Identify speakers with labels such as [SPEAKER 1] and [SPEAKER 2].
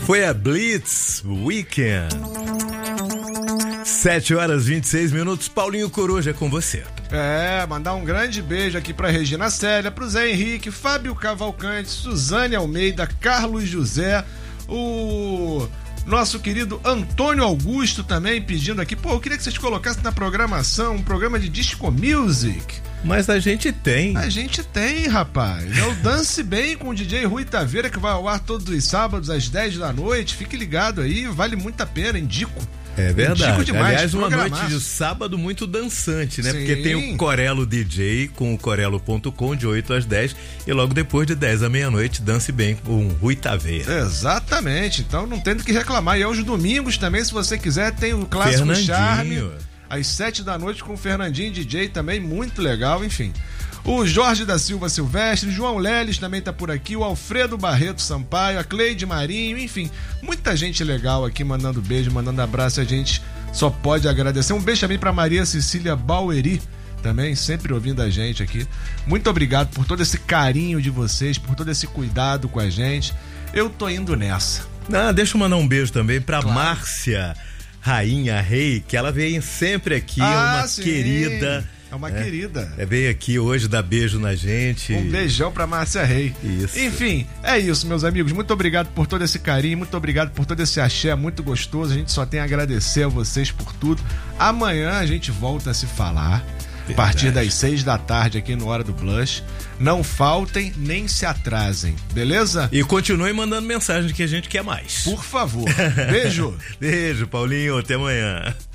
[SPEAKER 1] Foi a Blitz Weekend. 7h26. Paulinho Coruja, é com você.
[SPEAKER 2] Mandar um grande beijo aqui pra Regina Célia, pro Zé Henrique, Fábio Cavalcante, Suzane Almeida, Carlos José, o nosso querido Antônio Augusto também pedindo aqui, eu queria que vocês colocassem na programação um programa de disco music.
[SPEAKER 1] Mas a gente tem.
[SPEAKER 2] A gente tem, rapaz. É o Dance Bem com o DJ Rui Taveira, que vai ao ar todos os sábados às 10 da noite. Fique ligado aí, vale muito a pena, indico.
[SPEAKER 1] É verdade.
[SPEAKER 2] Indico demais,
[SPEAKER 1] aliás, uma noite de sábado muito dançante, né?
[SPEAKER 2] Sim.
[SPEAKER 1] Porque tem o Corelo DJ com o corelo.com de 8 às 10 e logo depois de 10 à meia-noite, Dance Bem com o Rui Taveira.
[SPEAKER 2] Exatamente, então não tem do que reclamar. E aos domingos também, se você quiser, tem o Clássico Charme às 7 da noite com o Fernandinho DJ também, muito legal, enfim. O Jorge da Silva Silvestre, João Leles também tá por aqui, o Alfredo Barreto Sampaio, a Cleide Marinho, enfim, muita gente legal aqui mandando beijo, mandando abraço, a gente só pode agradecer. Um beijo também pra Maria Cecília Baueri, também sempre ouvindo a gente aqui. Muito obrigado por todo esse carinho de vocês, por todo esse cuidado com a gente. Eu tô indo nessa.
[SPEAKER 1] Deixa eu mandar um beijo também pra Márcia Rainha Rei, que ela vem sempre aqui, é uma querida.
[SPEAKER 2] É uma querida.
[SPEAKER 1] Veio aqui hoje dar beijo na gente.
[SPEAKER 2] Um beijão pra Márcia Rei.
[SPEAKER 1] Isso.
[SPEAKER 2] Enfim, é isso, meus amigos. Muito obrigado por todo esse carinho, muito obrigado por todo esse axé muito gostoso. A gente só tem a agradecer a vocês por tudo. Amanhã a gente volta a se falar. Verdade. A partir das 6 da tarde aqui no Hora do Blush. Não faltem nem se atrasem, beleza?
[SPEAKER 1] E continuem mandando mensagem que a gente quer mais.
[SPEAKER 2] Por favor. Beijo.
[SPEAKER 1] Beijo, Paulinho. Até amanhã.